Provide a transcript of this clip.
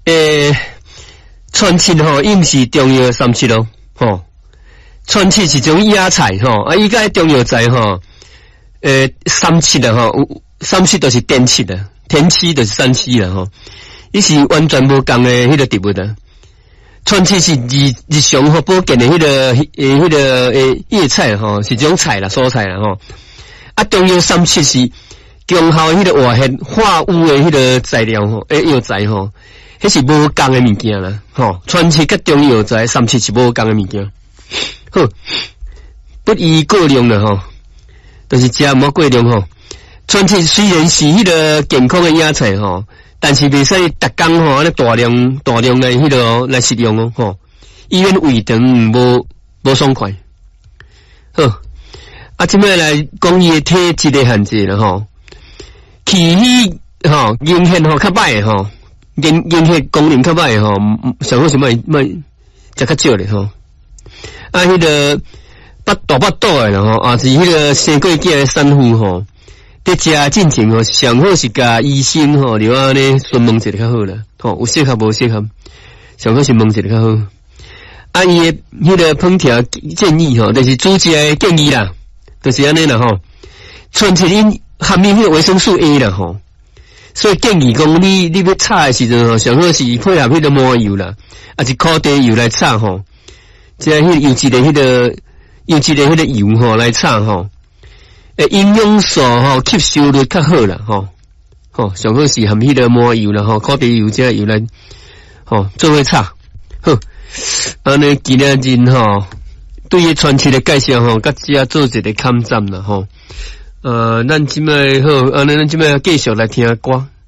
川芪吼，伊毋是中药三七咯，吼。川芪是种野菜吼，啊，伊个中药材吼，三七的吼，三七都是天七的，天七就是三七啦吼，伊是完全无共的迄个植物的。川芪是日常吼保健的迄个叶菜吼，是种菜啦，蔬菜啦吼。啊，中药三七是功效迄个活血化瘀的迄个材料吼，药材吼，迄是无共的物件啦，吼。川芪甲中药材三七是无共的物件。好，不宜过量了吼，就是食毋好过量吼。川芪虽然是迄个健康的野菜吼，但是袂使逐工吼咧大量来迄个来食用哦吼，以免胃肠无爽快。好，啊，即摆来讲伊的体质的限制了吼，气虚吼，凝血吼较歹吼，凝血功能较歹吼，上好是莫食较少咧吼。啊，迄个大巴肚诶啦吼，啊是迄个生过囝诶产妇吼，伫食进前吼，上好是甲医生吼，就安尼询问一下较好啦，吼有适合无适合，上好是问一下较好。啊，伊诶迄个烹调建议吼，就是煮食诶建议啦，就是安尼啦吼。川芪因含有迄个维生素 A 啦吼，所以建议讲你要炒诶时阵吼，上好是配合迄个麻油啦，啊是烤地油来炒吼。即迄个优质的迄个油吼来炒吼，营养素吼吸收率较好啦吼，上好是含迄个麻油啦吼，烤地油这油来吼做伙炒。好，安尼今日人吼对于川芪的介绍吼，甲只做一个勘站啦吼。咱即摆好，安尼咱即摆继续来听歌。